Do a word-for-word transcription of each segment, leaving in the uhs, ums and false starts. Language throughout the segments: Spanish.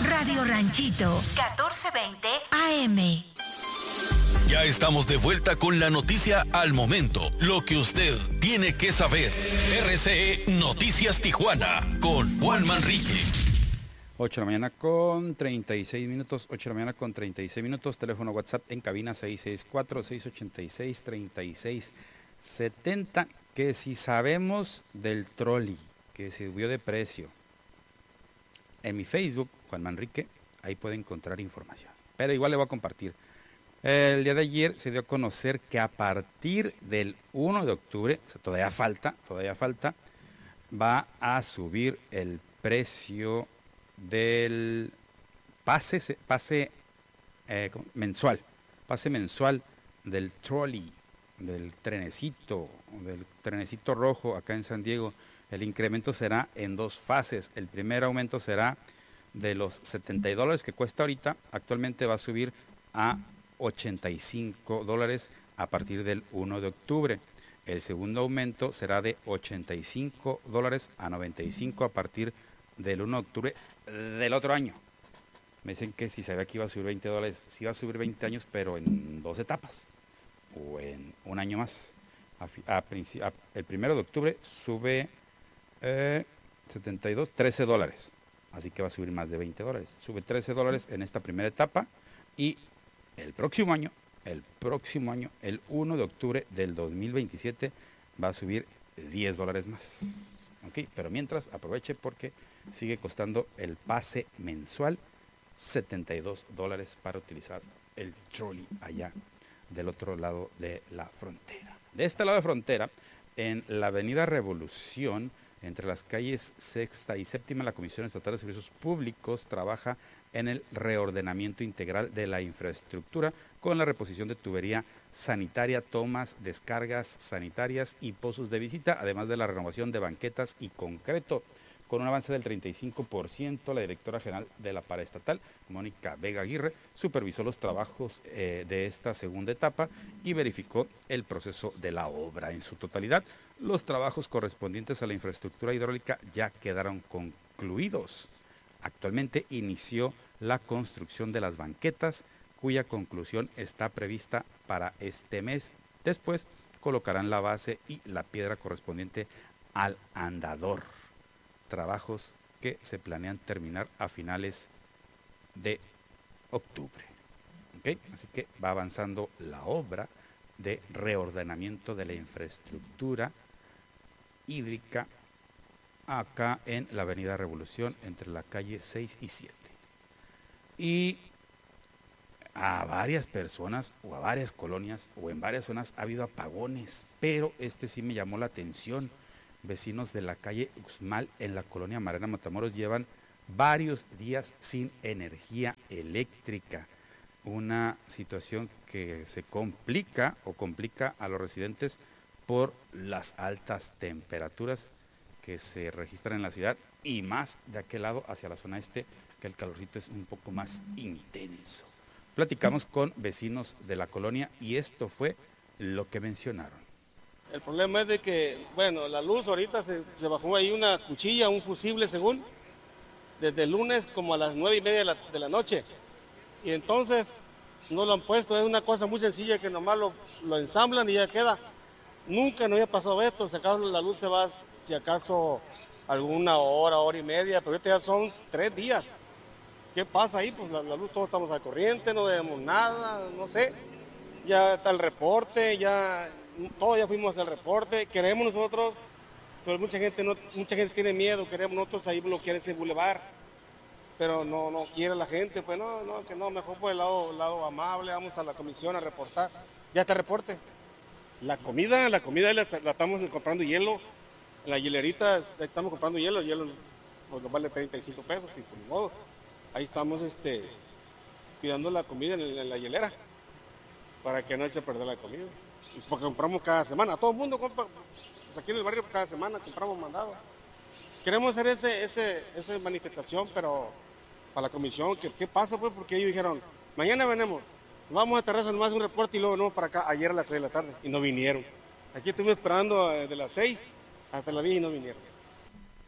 Radio Ranchito, catorce veinte A M. Ya estamos de vuelta con la noticia al momento, lo que usted tiene que saber. R C E Noticias Tijuana con Juan Manrique. ocho de la mañana con treinta y seis minutos, ocho de la mañana con treinta y seis minutos, teléfono WhatsApp en cabina seis seis cuatro, seis ocho seis, tres seis siete cero, que si sabemos del trolley que subió de precio, en mi Facebook, Juan Manrique, ahí puede encontrar información, pero igual le voy a compartir. El día de ayer se dio a conocer que a partir del uno de octubre, o sea, todavía falta, todavía falta, va a subir el precio del pase, pase eh, mensual, pase mensual del trolley, del trenecito, del trenecito rojo acá en San Diego. El incremento será en dos fases. El primer aumento será de los setenta dólares que cuesta ahorita, actualmente va a subir a ochenta y cinco dólares a partir del uno de octubre. El segundo aumento será de ochenta y cinco dólares a noventa y cinco a partir del uno de octubre del otro año. Me dicen que si sabía que iba a subir veinte dólares, sí iba a subir veinte años, pero en dos etapas o en un año más. A, a, a, el primero de octubre sube eh, setenta y dos, trece dólares, así que va a subir más de veinte dólares. Sube trece dólares en esta primera etapa y el próximo año, el próximo año, el uno de octubre del dos mil veintisiete, va a subir diez dólares más. ¿Okay? Pero mientras, aproveche porque sigue costando el pase mensual setenta y dos dólares para utilizar el trolley allá del otro lado de la frontera. De este lado de frontera, en la avenida Revolución, entre las calles Sexta y Séptima, la Comisión Estatal de Servicios Públicos trabaja en el reordenamiento integral de la infraestructura con la reposición de tubería sanitaria, tomas, descargas sanitarias y pozos de visita, además de la renovación de banquetas y concreto. Con un avance del treinta y cinco por ciento, la directora general de la paraestatal, Mónica Vega Aguirre, supervisó los trabajos eh, de esta segunda etapa y verificó el proceso de la obra. En su totalidad, los trabajos correspondientes a la infraestructura hidráulica ya quedaron concluidos. Actualmente inició la construcción de las banquetas, cuya conclusión está prevista para este mes. Después colocarán la base y la piedra correspondiente al andador. Trabajos que se planean terminar a finales de octubre. ¿Okay? Así que va avanzando la obra de reordenamiento de la infraestructura hídrica acá en la avenida Revolución, entre la calle seis y siete. Y a varias personas o a varias colonias o en varias zonas ha habido apagones, pero este sí me llamó la atención. Vecinos de la calle Uxmal en la colonia Marina Matamoros llevan varios días sin energía eléctrica. Una situación que se complica o complica a los residentes por las altas temperaturas que se registran en la ciudad y más de aquel lado hacia la zona este, que el calorcito es un poco más intenso. Platicamos con vecinos de la colonia y esto fue lo que mencionaron. El problema es de que, bueno, la luz ahorita se, se bajó ahí una cuchilla, un fusible según, desde el lunes como a las nueve y media de la, de la noche. Y entonces no lo han puesto, es una cosa muy sencilla que nomás lo, lo ensamblan y ya queda. Nunca nos había pasado esto, si acaso la luz se va, si acaso alguna hora, hora y media, pero ahorita ya son tres días. ¿Qué pasa ahí? Pues la, la luz, todos estamos al corriente, no vemos nada, no sé. Ya está el reporte, ya... Todos ya fuimos al reporte, queremos nosotros, pero mucha gente no, mucha gente tiene miedo, queremos nosotros ahí bloquear ese bulevar, pero no, no quiere la gente, pues no, no, que no, mejor por el lado, lado amable, vamos a la comisión a reportar. Ya está el reporte. La comida, la comida la, la estamos comprando hielo, en la hielerita estamos comprando hielo, hielo pues, nos vale treinta y cinco pesos, y por ni modo, ahí estamos este, cuidando la comida en, en la hielera, para que no eche a perder la comida. Porque compramos cada semana, todo el mundo compra, pues aquí en el barrio cada semana compramos mandado. Queremos hacer ese, ese, esa manifestación, pero para la comisión, ¿qué, qué pasa pues? Porque ellos dijeron, mañana venimos, vamos a Terraza nomás un reporte y luego venimos para acá, ayer a las seis de la tarde, y no vinieron. Aquí estuvimos esperando de las seis hasta las diez y no vinieron.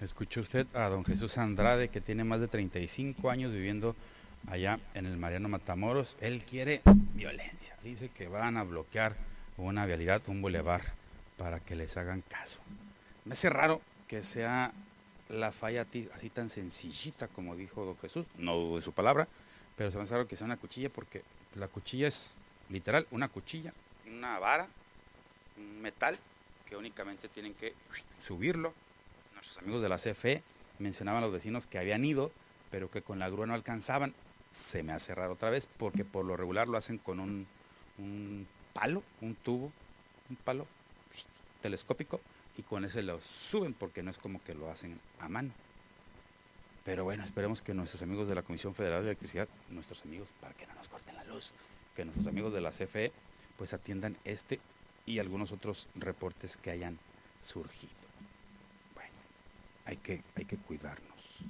Escuchó usted a don Jesús Andrade, que tiene más de treinta y cinco años viviendo allá en el Mariano Matamoros. Él quiere violencia. Dice que van a bloquear una vialidad, un bulevar, para que les hagan caso. Me hace raro que sea la falla así tan sencillita como dijo don Jesús, no dudo de su palabra, pero se me hace raro que sea una cuchilla, porque la cuchilla es literal una cuchilla, una vara, un metal, que únicamente tienen que subirlo. Nuestros amigos de la C F E mencionaban a los vecinos que habían ido, pero que con la grúa no alcanzaban. Se me hace raro otra vez, porque por lo regular lo hacen con un, un palo, un tubo, un palo telescópico, y con ese lo suben, porque no es como que lo hacen a mano. Pero bueno, esperemos que nuestros amigos de la Comisión Federal de Electricidad, nuestros amigos, para que no nos corten la luz, que nuestros amigos de la C F E pues atiendan este y algunos otros reportes que hayan surgido. Bueno, hay que, hay que cuidarnos.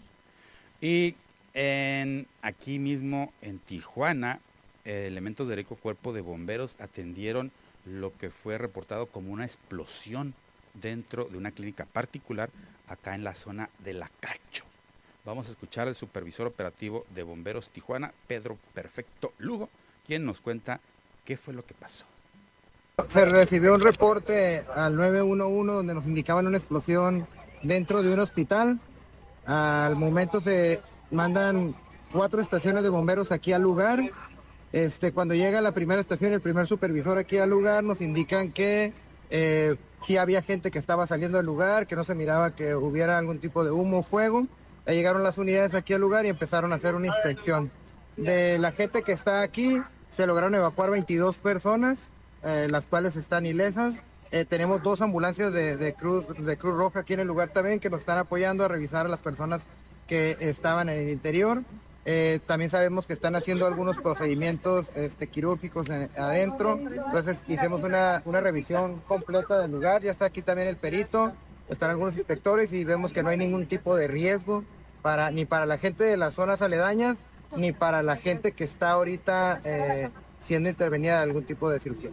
Y en, aquí mismo en Tijuana, eh, elementos del Eco Cuerpo de Bomberos atendieron lo que fue reportado como una explosión dentro de una clínica particular acá en la zona de La Cacho. Vamos a escuchar al supervisor operativo de Bomberos Tijuana, Pedro Perfecto Lugo, quien nos cuenta qué fue lo que pasó. Se recibió un reporte al nueve uno uno donde nos indicaban una explosión dentro de un hospital. Al momento se mandan cuatro estaciones de bomberos aquí al lugar. Este, cuando llega la primera estación, el primer supervisor aquí al lugar, nos indican que eh, sí había gente que estaba saliendo del lugar, que no se miraba que hubiera algún tipo de humo o fuego. Ya llegaron las unidades aquí al lugar y empezaron a hacer una inspección. De la gente que está aquí, se lograron evacuar veintidós personas, eh, las cuales están ilesas. Eh, tenemos dos ambulancias de, de, Cruz, de Cruz Roja aquí en el lugar también, que nos están apoyando a revisar a las personas que estaban en el interior. Eh, también sabemos que están haciendo algunos procedimientos este, quirúrgicos en, adentro. Entonces hicimos una, una revisión completa del lugar. Ya está aquí también el perito, están algunos inspectores y vemos que no hay ningún tipo de riesgo para, ni para la gente de las zonas aledañas, ni para la gente que está ahorita eh, siendo intervenida de algún tipo de cirugía.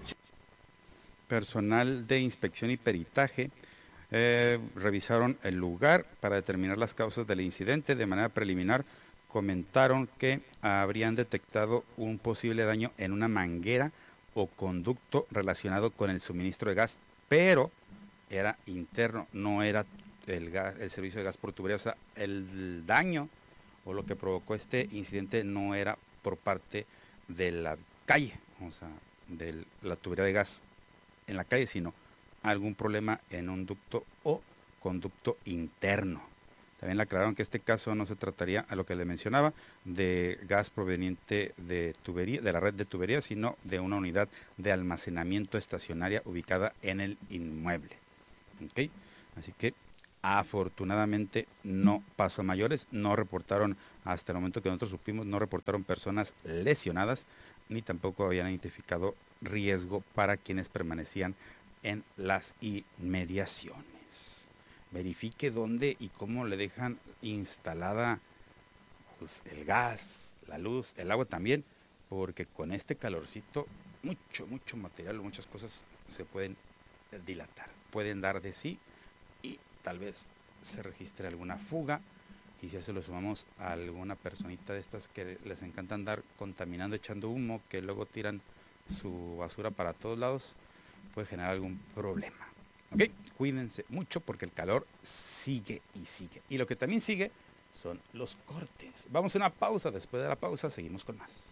Personal de inspección y peritaje eh, revisaron el lugar para determinar las causas del incidente. De manera preliminar comentaron que habrían detectado un posible daño en una manguera o conducto relacionado con el suministro de gas, pero era interno, no era el, gas, el servicio de gas por tubería. O sea, el daño o lo que provocó este incidente no era por parte de la calle, o sea, de la tubería de gas en la calle, sino algún problema en un ducto o conducto interno. También le aclararon que este caso no se trataría, a lo que le mencionaba, de gas proveniente de tubería, de la red de tuberías, sino de una unidad de almacenamiento estacionaria ubicada en el inmueble. ¿Okay? Así que afortunadamente no pasó a mayores, no reportaron, hasta el momento que nosotros supimos, no reportaron personas lesionadas, ni tampoco habían identificado riesgo para quienes permanecían en las inmediaciones. Verifique dónde y cómo le dejan instalada pues, el gas, la luz, el agua también, porque con este calorcito mucho, mucho material, muchas cosas se pueden dilatar, pueden dar de sí y tal vez se registre alguna fuga. Y si a eso lo sumamos a alguna personita de estas que les encanta andar contaminando, echando humo, que luego tiran su basura para todos lados, puede generar algún problema. ¿Ok? Cuídense mucho porque el calor sigue y sigue. Y lo que también sigue son los cortes. Vamos a una pausa. Después de la pausa seguimos con más.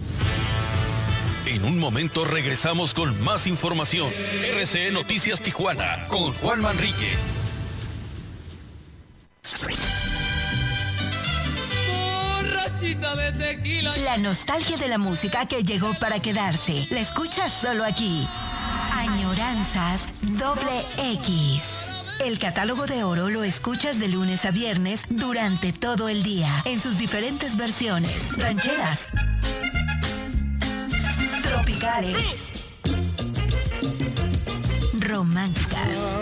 En un momento regresamos con más información. R C E Noticias Tijuana con Juan Manrique. De tequila. La nostalgia de la música que llegó para quedarse. La escuchas solo aquí. Añoranzas Doble X. El catálogo de oro lo escuchas de lunes a viernes durante todo el día en sus diferentes versiones. Rancheras, tropicales, románticas.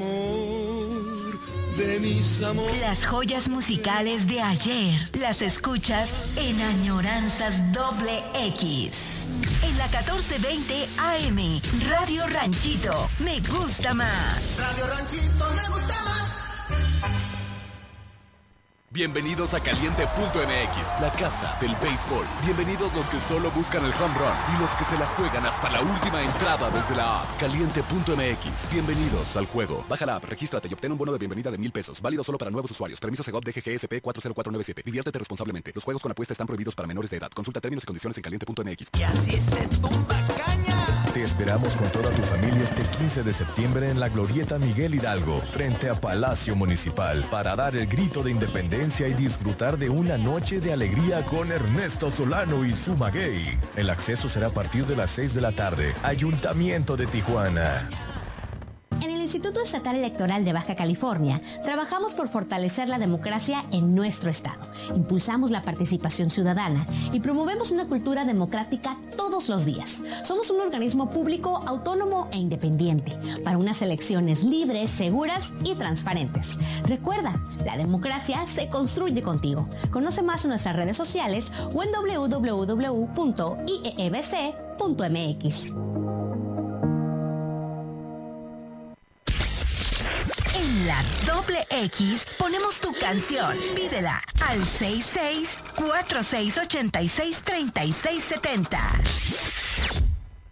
De mis amores. Las joyas musicales de ayer las escuchas en Añoranzas Doble X. En la catorce veinte A M, Radio Ranchito, me gusta más. Radio Ranchito, me gusta más. Bienvenidos a Caliente punto M X, la casa del béisbol. Bienvenidos los que solo buscan el home run y los que se la juegan hasta la última entrada desde la app. Caliente punto M X, bienvenidos al juego. Baja la app, regístrate y obtén un bono de bienvenida de mil pesos. Válido solo para nuevos usuarios. Permiso Segov D G G S P cuatro cero cuatro nueve siete. Diviértete responsablemente. Los juegos con apuesta están prohibidos para menores de edad. Consulta términos y condiciones en caliente punto M X. Y así se tumba caña. Te esperamos con toda tu familia este quince de septiembre en la Glorieta Miguel Hidalgo, frente a Palacio Municipal, para dar el grito de independencia y disfrutar de una noche de alegría con Ernesto Solano y su maguey. El acceso será a partir de las seis de la tarde. Ayuntamiento de Tijuana. En el Instituto Estatal Electoral de Baja California, trabajamos por fortalecer la democracia en nuestro estado. Impulsamos la participación ciudadana y promovemos una cultura democrática todos los días. Somos un organismo público, autónomo e independiente para unas elecciones libres, seguras y transparentes. Recuerda, la democracia se construye contigo. Conoce más en nuestras redes sociales o en doble u doble u doble u punto i e e b c punto m x. En la doble X ponemos tu canción. Pídela al seis seis cuatro seis ocho seis tres seis siete cero.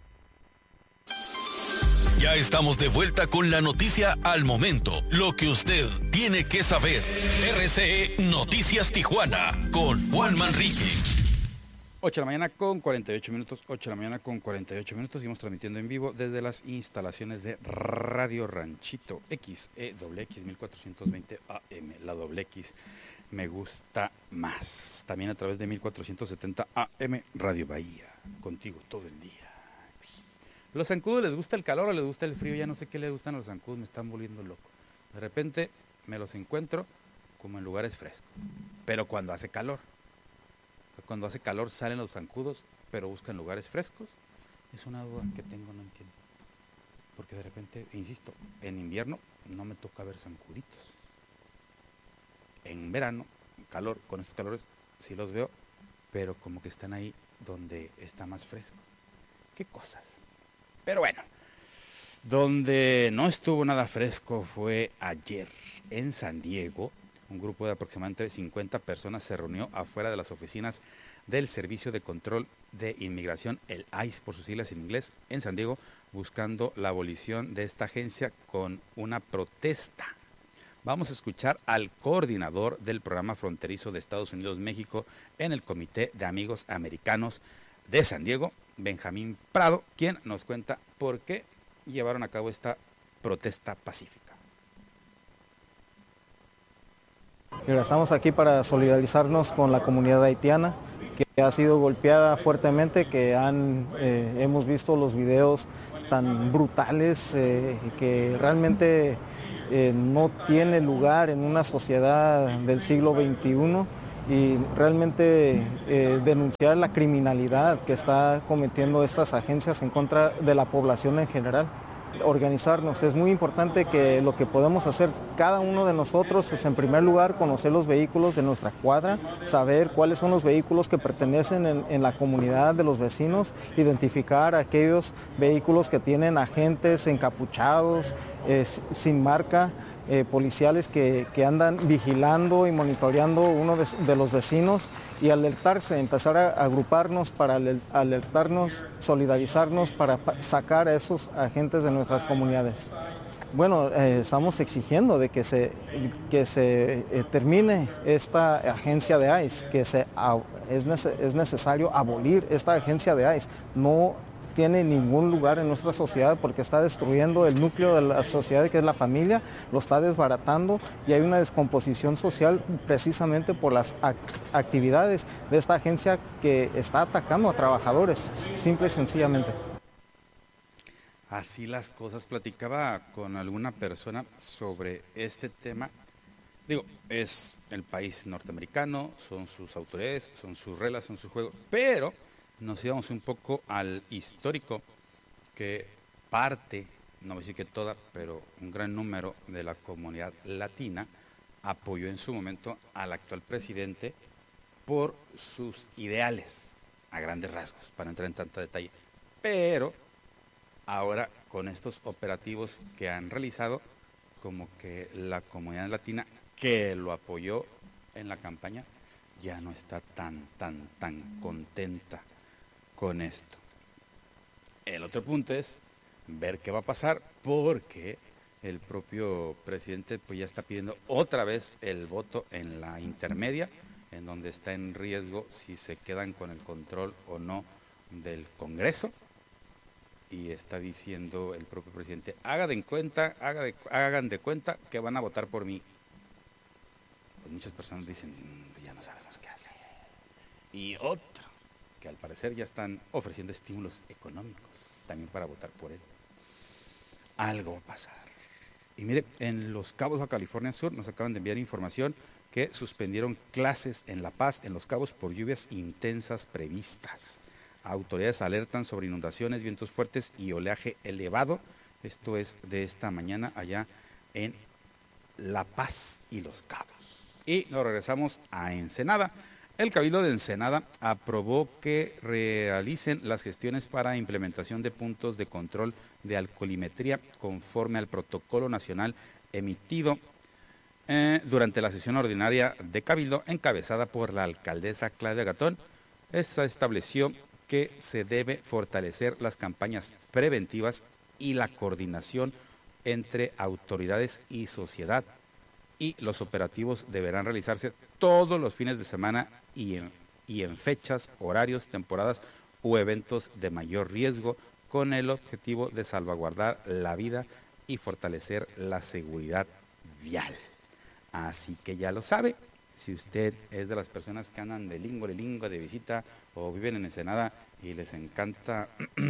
Ya estamos de vuelta con la noticia al momento. Lo que usted tiene que saber. R C E Noticias Tijuana con Juan Manrique. ocho de la mañana con cuarenta y ocho minutos, ocho de la mañana con cuarenta y ocho minutos, seguimos transmitiendo en vivo desde las instalaciones de Radio Ranchito X, E doble X mil cuatrocientos veinte A M, la doble X me gusta más, también a través de mil cuatrocientos setenta A M, Radio Bahía, contigo todo el día. ¿Los zancudos les gusta el calor o les gusta el frío? Ya no sé qué les gustan a los zancudos, me están volviendo loco. De repente me los encuentro como en lugares frescos, pero cuando hace calor. Cuando hace calor salen los zancudos, pero buscan lugares frescos. Es una duda que tengo, no entiendo. Porque de repente, insisto, en invierno no me toca ver zancuditos. En verano, calor, con estos calores, sí los veo, pero como que están ahí donde está más fresco. ¿Qué cosas? Pero bueno, donde no estuvo nada fresco fue ayer en San Diego. Un grupo de aproximadamente cincuenta personas se reunió afuera de las oficinas del Servicio de Control de Inmigración, el I C E por sus siglas en inglés, en San Diego, buscando la abolición de esta agencia con una protesta. Vamos a escuchar al coordinador del programa fronterizo de Estados Unidos-México en el Comité de Amigos Americanos de San Diego, Benjamín Prado, quien nos cuenta por qué llevaron a cabo esta protesta pacífica. Estamos aquí para solidarizarnos con la comunidad haitiana que ha sido golpeada fuertemente, que han, eh, hemos visto los videos tan brutales eh, que realmente eh, no tiene lugar en una sociedad del siglo veintiuno y realmente eh, denunciar la criminalidad que está cometiendo estas agencias en contra de la población en general. Organizarnos. Es muy importante que lo que podemos hacer cada uno de nosotros es, en primer lugar, conocer los vehículos de nuestra cuadra, saber cuáles son los vehículos que pertenecen en, en la comunidad de los vecinos, identificar aquellos vehículos que tienen agentes encapuchados, eh, sin marca, eh, policiales que, que andan vigilando y monitoreando uno de, de los vecinos y alertarse, empezar a agruparnos para alertarnos, solidarizarnos para sacar a esos agentes de nuestras comunidades. Bueno, eh, estamos exigiendo de que se, que se eh, termine esta agencia de I C E, que se, es, nece, es necesario abolir esta agencia de I C E. No tiene ningún lugar en nuestra sociedad porque está destruyendo el núcleo de la sociedad, que es la familia, lo está desbaratando y hay una descomposición social precisamente por las act actividades de esta agencia que está atacando a trabajadores, simple y sencillamente. Así las cosas. Platicaba con alguna persona sobre este tema. Digo, es el país norteamericano, son sus autoridades, son sus reglas, son sus juegos, pero nos íbamos un poco al histórico que parte, no voy a decir que toda, pero un gran número de la comunidad latina apoyó en su momento al actual presidente por sus ideales, a grandes rasgos, para entrar en tanto detalle. Pero ahora con estos operativos que han realizado, como que la comunidad latina que lo apoyó en la campaña, ya no está tan, tan, tan contenta con esto. El otro punto es ver qué va a pasar, porque el propio presidente pues ya está pidiendo otra vez el voto en la intermedia, en donde está en riesgo si se quedan con el control o no del Congreso, y está diciendo el propio presidente, haga de cuenta, haga de, hagan de cuenta que van a votar por mí. Pues muchas personas dicen, mmm, ya no sabemos qué hacer. Y otro, que al parecer ya están ofreciendo estímulos económicos también para votar por él. Algo va a pasar. Y mire, en Los Cabos, a California Sur, nos acaban de enviar información que suspendieron clases en La Paz, en Los Cabos, por lluvias intensas previstas. Autoridades alertan sobre inundaciones, vientos fuertes y oleaje elevado. Esto es de esta mañana allá en La Paz y Los Cabos. Y nos regresamos a Ensenada. El Cabildo de Ensenada aprobó que realicen las gestiones para implementación de puntos de control de alcoholimetría conforme al protocolo nacional emitido eh, durante la sesión ordinaria de Cabildo encabezada por la alcaldesa Claudia Gatón. Esta estableció que se debe fortalecer las campañas preventivas y la coordinación entre autoridades y sociedad, y los operativos deberán realizarse todos los fines de semana y en, y en fechas, horarios, temporadas o eventos de mayor riesgo, con el objetivo de salvaguardar la vida y fortalecer la seguridad vial. Así que ya lo sabe, si usted es de las personas que andan de lingo, de lingo, de visita, o viven en Ensenada y les encanta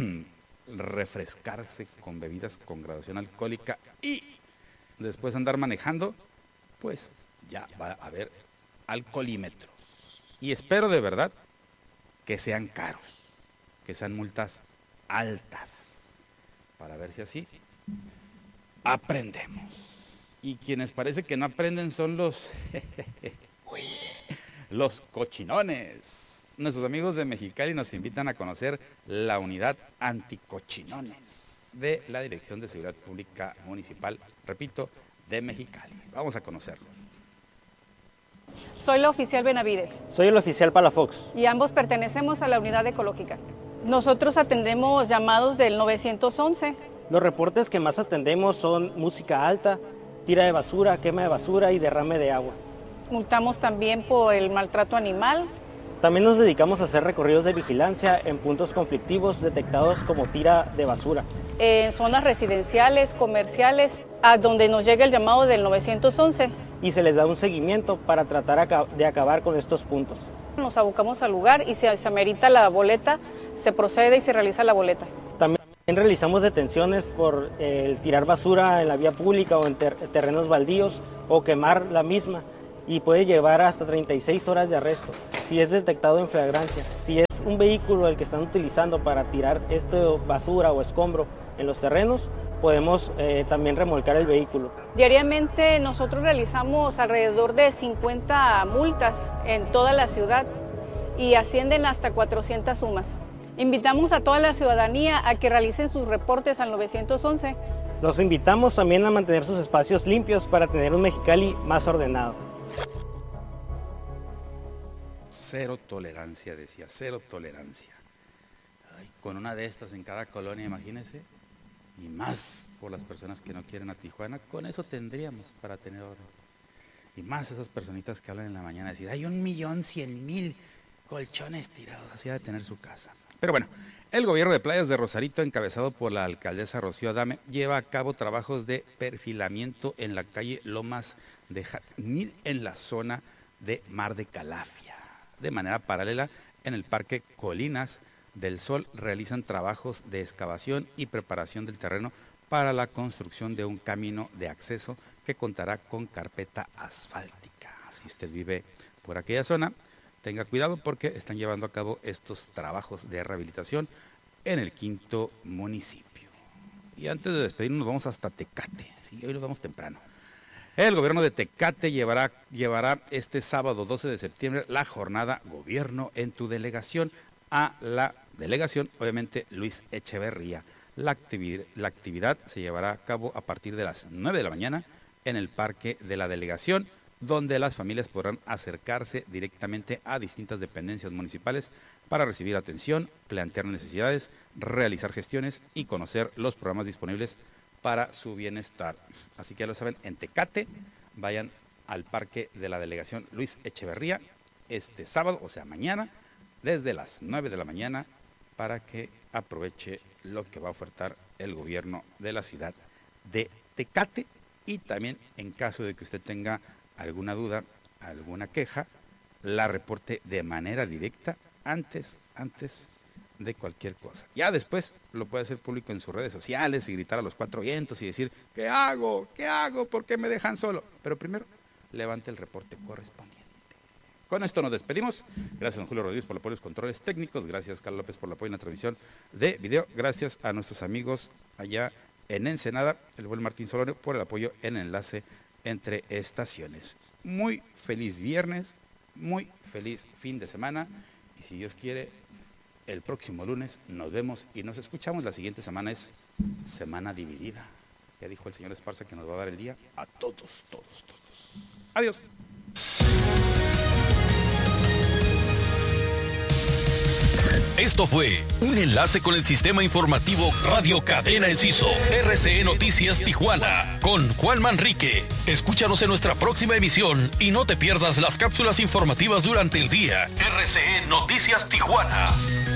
refrescarse con bebidas con graduación alcohólica y después andar manejando, pues ya va a haber alcoholímetros. Y espero de verdad que sean caros, que sean multas altas, para ver si así aprendemos. Y quienes parece que no aprenden son los, los cochinones. Nuestros amigos de Mexicali nos invitan a conocer la unidad anticochinones de la Dirección de Seguridad Pública Municipal, repito, de Mexicali. Vamos a conocerlos. Soy la oficial Benavides. Soy el oficial Palafox. Y ambos pertenecemos a la unidad ecológica. Nosotros atendemos llamados del nueve once. Los reportes que más atendemos son música alta, tira de basura, quema de basura y derrame de agua. Multamos también por el maltrato animal. También nos dedicamos a hacer recorridos de vigilancia en puntos conflictivos detectados como tira de basura. En zonas residenciales, comerciales, a donde nos llega el llamado del nueve once. Y se les da un seguimiento para tratar de acabar con estos puntos. Nos abocamos al lugar y si se amerita la boleta, se procede y se realiza la boleta. También realizamos detenciones por el tirar basura en la vía pública o en ter terrenos baldíos o quemar la misma, y puede llevar hasta treinta y seis horas de arresto si es detectado en flagrancia. Si es un vehículo el que están utilizando para tirar esto basura o escombro en los terrenos, podemos eh, también remolcar el vehículo. Diariamente nosotros realizamos alrededor de cincuenta multas en toda la ciudad y ascienden hasta cuatrocientas sumas. Invitamos a toda la ciudadanía a que realicen sus reportes al nueve once. Los invitamos también a mantener sus espacios limpios para tener un Mexicali más ordenado. Cero tolerancia, decía, cero tolerancia. Ay, con una de estas en cada colonia, imagínense, y más por las personas que no quieren a Tijuana, con eso tendríamos para tener orden. Y más esas personitas que hablan en la mañana, decir, hay un millón cien mil colchones tirados, así de tener su casa. Pero bueno, el gobierno de Playas de Rosarito, encabezado por la alcaldesa Rocío Adame, lleva a cabo trabajos de perfilamiento en la calle Lomas de Jatnil, en la zona de Mar de Calafia. De manera paralela, en el Parque Colinas del Sol realizan trabajos de excavación y preparación del terreno para la construcción de un camino de acceso que contará con carpeta asfáltica. Si usted vive por aquella zona, tenga cuidado porque están llevando a cabo estos trabajos de rehabilitación en el quinto municipio. Y antes de despedirnos, nos vamos hasta Tecate. Sí, hoy nos vamos temprano. El gobierno de Tecate llevará, llevará este sábado doce de septiembre la jornada Gobierno en tu delegación a la delegación, obviamente, Luis Echeverría. La, actividad, la actividad se llevará a cabo a partir de las nueve de la mañana en el Parque de la Delegación, donde las familias podrán acercarse directamente a distintas dependencias municipales para recibir atención, plantear necesidades, realizar gestiones y conocer los programas disponibles para su bienestar. Así que ya lo saben, en Tecate, vayan al parque de la delegación Luis Echeverría este sábado, o sea mañana, desde las nueve de la mañana, para que aproveche lo que va a ofertar el gobierno de la ciudad de Tecate. Y también, en caso de que usted tenga alguna duda, alguna queja, la reporte de manera directa antes, antes de cualquier cosa. Ya después lo puede hacer público en sus redes sociales y gritar a los cuatro vientos y decir, ¿qué hago? ¿Qué hago? ¿Por qué me dejan solo? Pero primero, levante el reporte correspondiente. Con esto nos despedimos. Gracias a don Julio Rodríguez por el apoyo de los controles técnicos. Gracias, Carlos López, por el apoyo en la transmisión de video. Gracias a nuestros amigos allá en Ensenada, el buen Martín Solorio, por el apoyo en el enlace entre estaciones. Muy feliz viernes, muy feliz fin de semana. Y si Dios quiere, el próximo lunes nos vemos y nos escuchamos. La siguiente semana es semana dividida. Ya dijo el señor Esparza que nos va a dar el día a todos, todos, todos. Adiós. Esto fue un enlace con el sistema informativo Radio Cadena Enciso, R C E Noticias Tijuana, con Juan Manrique. Escúchanos en nuestra próxima emisión y no te pierdas las cápsulas informativas durante el día. R C E Noticias Tijuana.